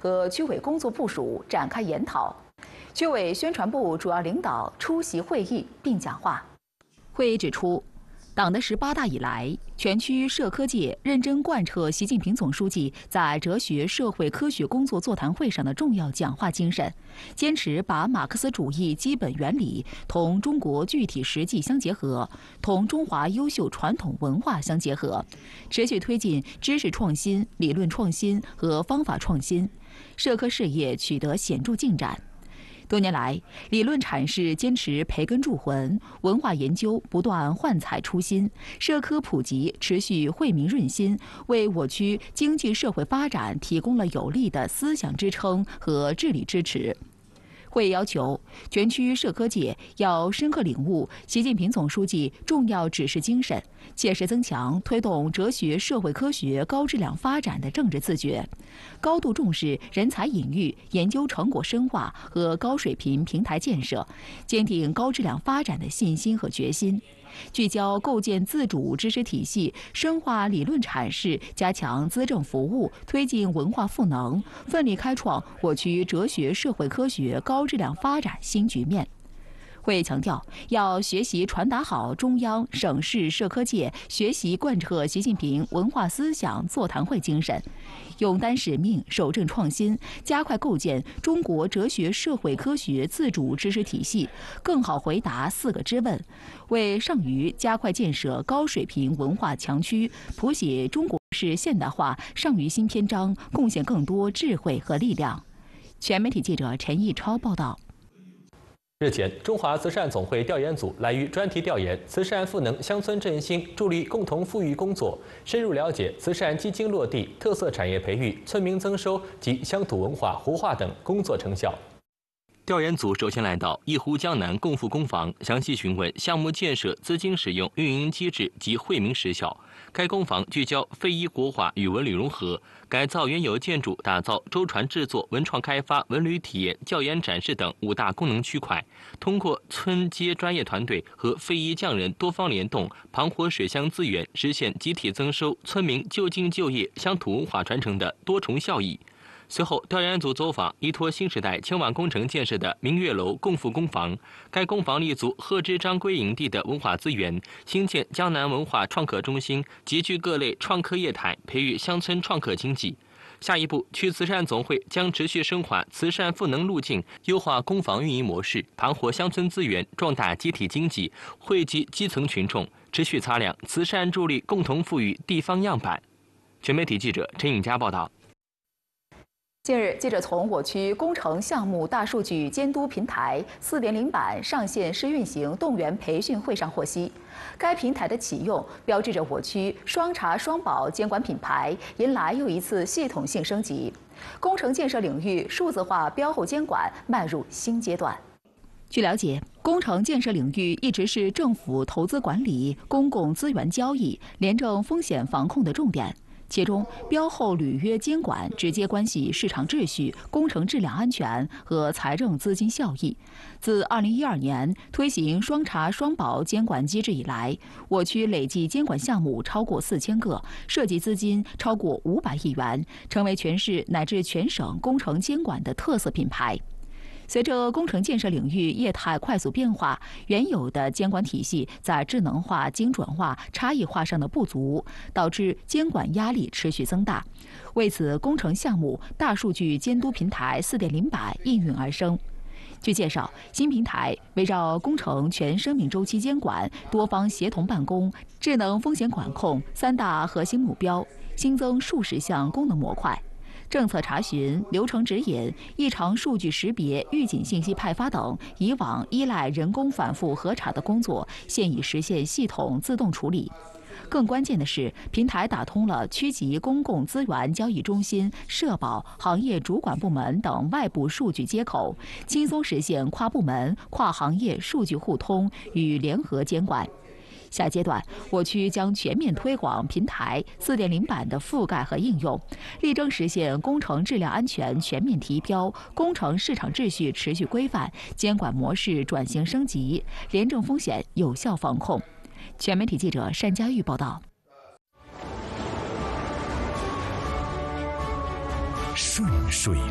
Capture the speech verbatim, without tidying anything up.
和区委工作部署展开研讨。区委宣传部主要领导出席会议并讲话。会议指出，党的十八大以来，全区社科界认真贯彻习近平总书记在哲学社会科学工作座谈会上的重要讲话精神，坚持把马克思主义基本原理同中国具体实际相结合，同中华优秀传统文化相结合，持续推进知识创新、理论创新和方法创新，社科事业取得显著进展。多年来，理论阐释坚持培根铸魂，文化研究不断焕彩初心，社科普及持续惠民润心，为我区经济社会发展提供了有力的思想支撑和治理支持。会议要求，全区社科界要深刻领悟习近平总书记重要指示精神，切实增强推动哲学社会科学高质量发展的政治自觉，高度重视人才引育、研究成果深化和高水平平台建设，坚定高质量发展的信心和决心。聚焦构建自主知识体系，深化理论阐释，加强资政服务，推进文化赋能，奋力开创我区哲学社会科学高质量发展新局面。会议强调，要学习传达好中央、省市社科界学习贯彻习近平文化思想座谈会精神，勇担使命，守正创新，加快构建中国哲学社会科学自主知识体系，更好回答四个知问，为上虞加快建设高水平文化强区，谱写中国式现代化上虞新篇章贡献更多智慧和力量。全媒体记者陈毅超报道。 日前，中华慈善总会调研组来渝专题调研慈善赋能乡村振兴、助力共同富裕工作，深入了解慈善基金落地、特色产业培育、村民增收及乡土文化活化等工作成效。调研组首先来到义湖江南共富工房，详细询问项目建设、资金使用、运营机制及惠民实效。该工房聚焦非遗国画与文旅融合，改造原有建筑，打造舟船制作、文创开发、文旅体验、教研展示等五大功能区块。通过村街专业团队和非遗匠人多方联动，盘活水乡资源，实现集体增收、村民就近就业、乡土文化传承的多重效益。随后，调研组走访依托新时代千万工程建设的明月楼共富工房，该工房立足贺知章归营地的文化资源，兴建江南文化创客中心，集聚各类创客业态，培育乡村创客经济。下一步，区慈善总会将持续深化慈善赋能路径，优化工房运营模式，盘活乡村资源，壮大集体经济，惠及基层群众，持续擦亮慈善助力共同富裕地方样板。全媒体记者陈颖佳报道。 近日，记者从我区工程项目大数据监督平台 四点零 版上线试运行动员培训会上获悉，该平台的启用标志着我区双查双保监管品牌迎来又一次系统性升级，工程建设领域数字化标后监管迈入新阶段。据了解，工程建设领域一直是政府投资管理、公共资源交易、廉政风险防控的重点。其中，标后履约监管直接关系市场秩序、工程质量安全和财政资金效益。自二零一二年推行双查双保监管机制以来，我区累计监管项目超过四千个，涉及资金超过五百亿元，成为全市乃至全省工程监管的特色品牌。随着工程建设领域业态快速变化，原有的监管体系在智能化、精准化、差异化上的不足，导致监管压力持续增大。为此，工程项目大数据监督平台 四点零 版应运而生。据介绍，新平台围绕工程全生命周期监管、多方协同办公、智能风险管控三大核心目标，新增数十项功能模块。政策查询、流程指引、异常数据识别、预警信息派发等以往依赖人工反复核查的工作，现已实现系统自动处理。更关键的是，平台打通了区级公共资源交易中心、社保、行业主管部门等外部数据接口，轻松实现跨部门、跨行业数据互通与联合监管。下阶段，我区将全面推广平台 四点零 版的覆盖和应用，力争实现工程质量安全全面提标、工程市场秩序持续规范、监管模式转型升级、廉政风险有效防控。全媒体记者单佳玉报道。 顺水